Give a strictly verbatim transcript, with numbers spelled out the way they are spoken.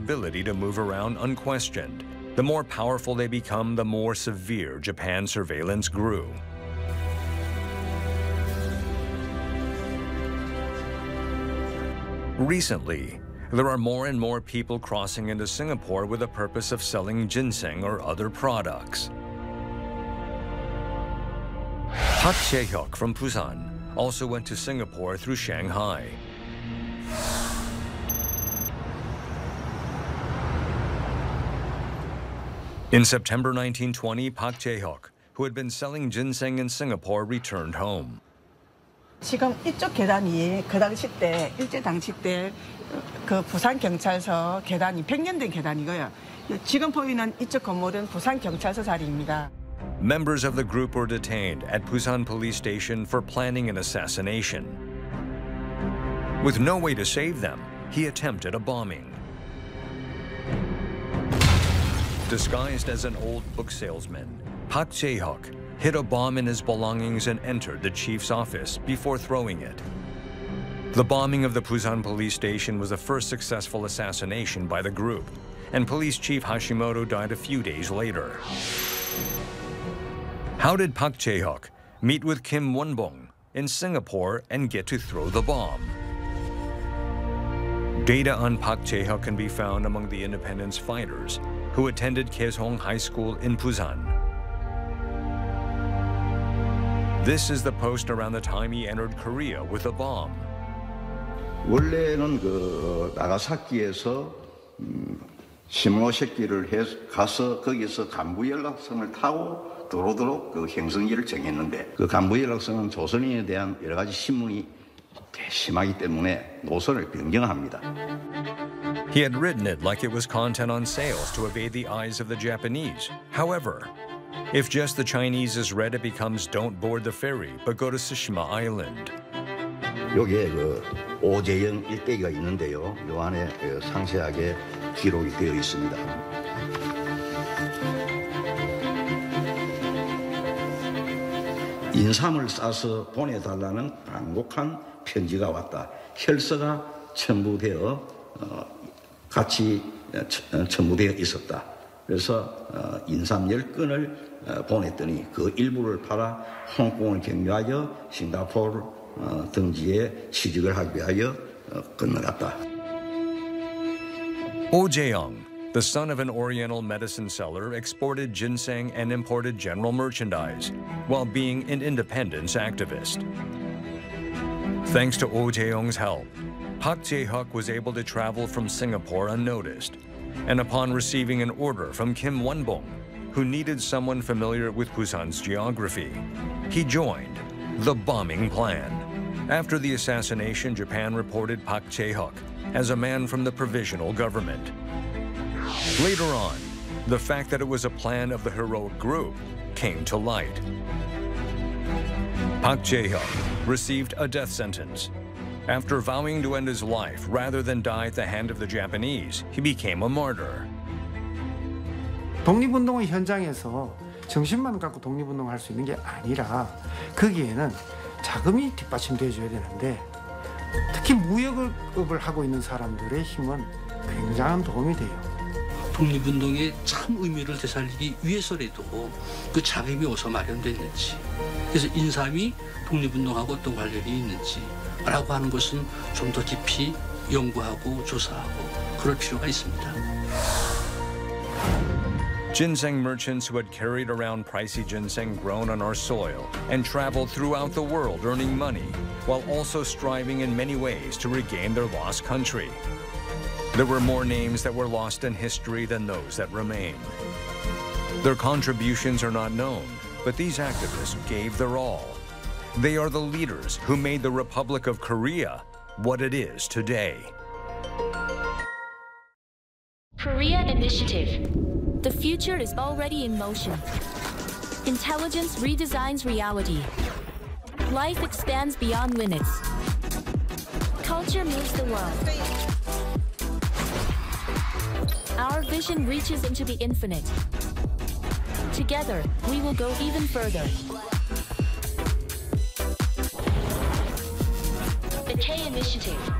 ability to move around unquestioned. The more powerful they become, the more severe Japan's surveillance grew. Recently, there are more and more people crossing into Singapore with the purpose of selling ginseng or other products. Park Jae-hyuk from Busan also went to Singapore through Shanghai. In September nineteen twenty, Park Jae-hyuk, who had been selling ginseng in Singapore, returned home. 지금 이쪽 계단이 그 당시 때 일제 당시 때 그 부산 경찰서 계단이 백 년 된 계단이고요. 지금 보이는 이쪽 건물은 부산 경찰서 자리입니다. Members of the group were detained at Busan Police Station for planning an assassination. With no way to save them, he attempted a bombing. Disguised as an old book salesman, Park Jae-hyuk hid a bomb in his belongings and entered the chief's office before throwing it. The bombing of the Busan Police Station was the first successful assassination by the group, and Police Chief Hashimoto died a few days later. How did Park Jae-hyuk meet with Kim Won-bong in Singapore and get to throw the bomb? Data on Park Jae-hyuk can be found among the independence fighters who attended Kaesong High School in Busan. This is the post around the time he entered Korea with a bomb. 원래는 그 나가사키에서 음, 시모노세키를 해 가서 거기서 간부 연락선을 타고 들어오도록 그 행성지를 정했는데 그 간부 연락선은 조선인에 대한 여러 가지 신문이 심하기 때문에 노선을 변경합니다. He had written it like it was content on sales to evade the eyes of the Japanese. However, if just the Chinese is read, it becomes don't board the ferry, but go to Tsushima Island. 여기에 그 오재영 일대기가 있는데요. 요 안에 상세하게 기록이 되어 있습니다. 인삼을 싸서 보내달라는 간곡한 편지가 왔다. 혈서가 첨부되어 어, 같이 첨부되어 있었다. 그래서 어, 인삼 열 건을 어, 보냈더니 그 일부를 팔아 홍콩을 경유하여 싱가포르 어, 등지에 취직을 하기 위하여 어, 건너갔다. Oh Jae-young, the son of an Oriental medicine seller, exported ginseng and imported general merchandise while being an independence activist. Thanks to Oh Jae-young's help, Park Jae-hyuk was able to travel from Singapore unnoticed. And upon receiving an order from Kim Won-bong, who needed someone familiar with Busan's geography, he joined the bombing plan. After the assassination, Japan reported Park Jae-hyuk as a man from the provisional government. Later on, the fact that it was a plan of the heroic group came to light. Park Jae-hyuk received a death sentence. After vowing to end his life rather than die at the hand of the Japanese, he became a martyr. 독립운동의 현장에서 정신만 갖고 독립운동을 할 수 있는 게 아니라 거기에는 자금이 뒷받침돼 줘야 되는데 특히 무역업을 하고 있는 사람들의 힘은 굉장한 도움이 돼요. 독립운동의 참 의미를 되살리기 위해서라도 그 자금이 어디서 마련됐는지, 그래서 인삼이 독립운동하고 어떤 관련이 있는지 라고 하는 것은 좀 더 깊이 연구하고 조사하고 그럴 필요가 있습니다. Ginseng merchants who had carried around pricey ginseng grown on our soil and traveled throughout the world earning money while also striving in many ways to regain their lost country. There were more names that were lost in history than those that remain. Their contributions are not known, but these activists gave their all. They are the leaders who made the Republic of Korea what it is today. Korea Initiative. The future is already in motion. Intelligence redesigns reality. Life expands beyond limits. Culture moves the world. Our vision reaches into the infinite. Together, we will go even further. The K Initiative.